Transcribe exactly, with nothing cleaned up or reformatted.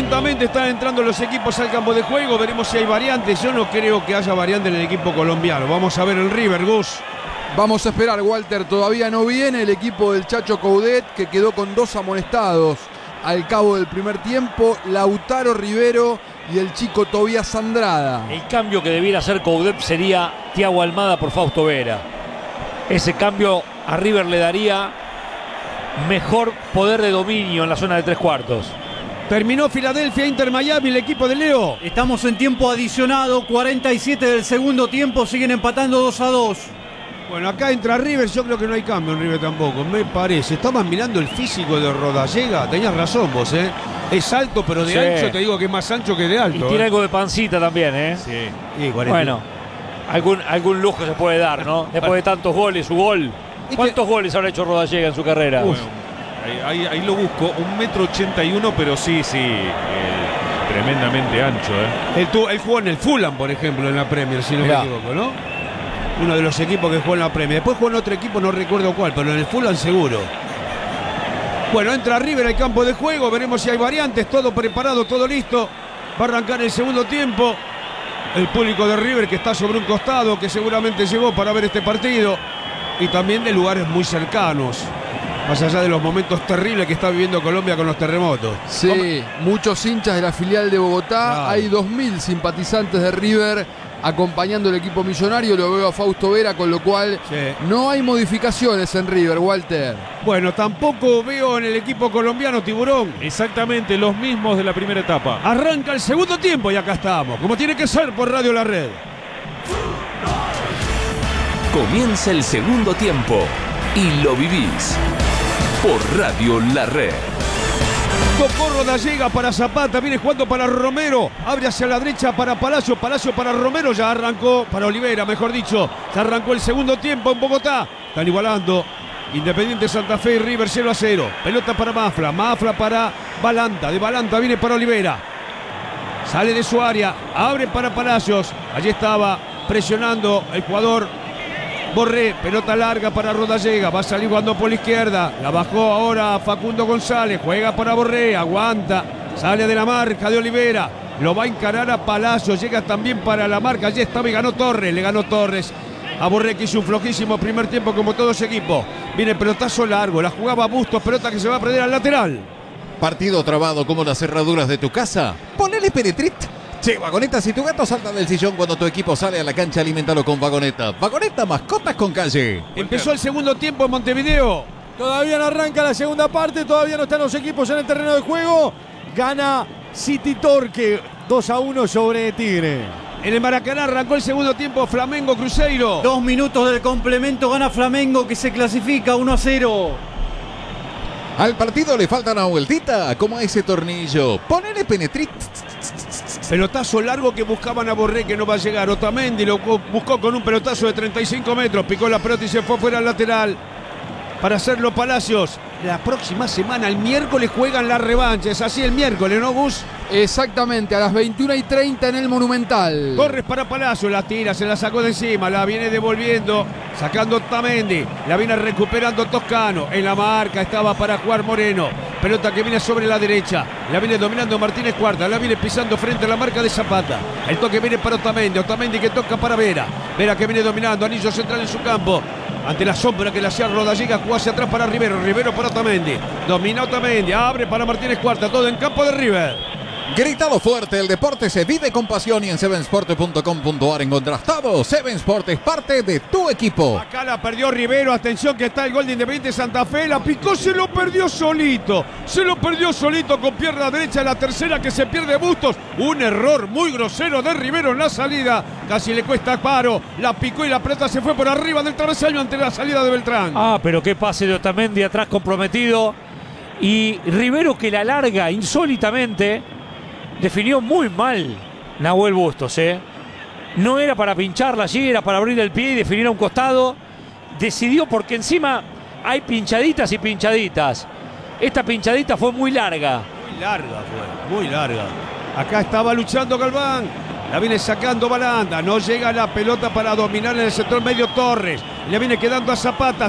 Lentamente están entrando los equipos al campo de juego. Veremos si hay variantes. Yo no creo que haya variantes en el equipo colombiano. Vamos a ver el River, Gus. Vamos a esperar, Walter. Todavía no viene el equipo del Chacho Coudet, que quedó con dos amonestados al cabo del primer tiempo. Lautaro Rivero y el chico Tobías Andrada. El cambio que debiera hacer Coudet sería Thiago Almada por Fausto Vera. Ese cambio a River le daría mejor poder de dominio en la zona de tres cuartos. Terminó Filadelfia, Inter Miami, el equipo de Leo. Estamos en tiempo adicionado, cuarenta y siete del segundo tiempo, siguen empatando dos a dos. Bueno, acá entra River, yo creo que no hay cambio en River tampoco, me parece. Estabas mirando el físico de Rodallega, tenías razón vos, ¿eh? Es alto, pero de Sí. ancho te digo que es más ancho que de alto. Y tiene ¿eh? algo de pancita también, ¿eh? Sí. Y cuarenta. Bueno, algún, algún lujo se puede dar, ¿no? Después de tantos goles, su gol. ¿Cuántos goles habrá hecho Rodallega en su carrera? Bueno, ahí, ahí, ahí lo busco, un metro ochenta y uno, pero sí, sí, eh, tremendamente ancho, ¿eh? Él, tu- él jugó en el Fulham, por ejemplo, en la Premier, si no Mirá. me equivoco, ¿no? Uno de los equipos que jugó en la Premier. Después jugó en otro equipo, no recuerdo cuál, pero en el Fulham seguro. Bueno, entra River al campo de juego, veremos si hay variantes, todo preparado, todo listo. Va a arrancar el segundo tiempo. El público de River que está sobre un costado, que seguramente llegó para ver este partido. Y también de lugares muy cercanos, más allá de los momentos terribles que está viviendo Colombia con los terremotos. Sí, muchos hinchas de la filial de Bogotá. Claro. Hay dos mil simpatizantes de River acompañando al equipo millonario. Lo veo a Fausto Vera, con lo cual Sí. no hay modificaciones en River, Walter. Bueno, tampoco veo en el equipo colombiano, Tiburón. Exactamente los mismos de la primera etapa. Arranca el segundo tiempo y acá estamos, como tiene que ser por Radio La Red. Comienza el segundo tiempo y lo vivís por Radio La Red. Tocó Rodallega para Zapata, viene jugando para Romero, abre hacia la derecha para Palacio, Palacio para Romero, ya arrancó, para Olivera, mejor dicho, ya arrancó el segundo tiempo en Bogotá, están igualando Independiente Santa Fe y River cero a cero, pelota para Mafla, Mafla para Balanta, de Balanta viene para Olivera, sale de su área, abre para Palacios, allí estaba presionando el jugador Borré, pelota larga para Rodallega, va a salir jugando por la izquierda, la bajó ahora Facundo González, juega para Borré, aguanta, sale de la marca de Olivera, lo va a encarar a Palacio, llega también para la marca, allí estaba y ganó Torres, le ganó Torres a Borré, que hizo un flojísimo primer tiempo como todo ese equipo, viene pelotazo largo, la jugaba Bustos, pelota que se va a perder al lateral. ¿Partido trabado como las cerraduras de tu casa? Ponele Penetrit. Che, Vagoneta, si tu gato salta del sillón cuando tu equipo sale a la cancha, aliméntalo con Vagoneta. Vagoneta, mascotas con calle. Empezó el segundo tiempo en Montevideo. Todavía no arranca la segunda parte, todavía no están los equipos en el terreno de juego. Gana City Torque dos a uno sobre Tigre. En el Maracaná arrancó el segundo tiempo Flamengo Cruzeiro. Dos minutos del complemento, gana Flamengo, que se clasifica uno a cero. Al partido le falta una vueltita, como a ese tornillo. Ponele Penetrit. Pelotazo largo que buscaban a Borré, que no va a llegar. Otamendi lo buscó con un pelotazo de treinta y cinco metros. Picó la pelota y se fue fuera al lateral. Para hacerlo Palacios. La próxima semana, el miércoles, juegan la revancha. Es así el miércoles, ¿no, Gus? Exactamente, a las veintiuna y treinta en el Monumental. Torres para Palacios, la tira, se la sacó de encima, la viene devolviendo, sacando Otamendi, la viene recuperando Toscano, en la marca estaba para jugar Moreno, pelota que viene sobre la derecha, la viene dominando Martínez Cuarta, la viene pisando frente a la marca de Zapata, el toque viene para Otamendi, Otamendi que toca para Vera, Vera que viene dominando, anillo central en su campo, ante la sombra que le hacía Rodallega, jugó hacia atrás para Rivero, Rivero para Otamendi, domina Otamendi, abre para Martínez Cuarta, todo en campo de River. Gritado fuerte, el deporte se vive con pasión y en seven sport punto com punto a r encontrás todo. seven Sport es parte de tu equipo. Acá la perdió Rivero, atención que está el gol de Independiente Santa Fe, la picó, se lo perdió solito, se lo perdió solito con pierna derecha, la tercera que se pierde Bustos, un error muy grosero de Rivero en la salida, casi le cuesta paro, la picó y la pelota se fue por arriba del travesaño ante la salida de Beltrán. Ah, pero qué pase de Otamendi atrás comprometido, y Rivero que la larga insólitamente. Definió muy mal Nahuel Bustos, ¿eh? No era para pincharla allí, era para abrir el pie y definir a un costado. Decidió porque encima hay pinchaditas y pinchaditas. Esta pinchadita fue muy larga. Muy larga fue, muy larga. Acá estaba luchando Galván. La viene sacando Balanta. No llega la pelota para dominar en el sector medio Torres. Le viene quedando a Zapata.